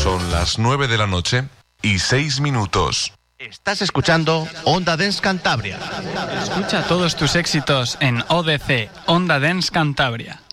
Son las 9 de la noche y 6 minutos. Estás escuchando Onda Dance Cantabria. Escucha todos tus éxitos en ODC, Onda Dance Cantabria.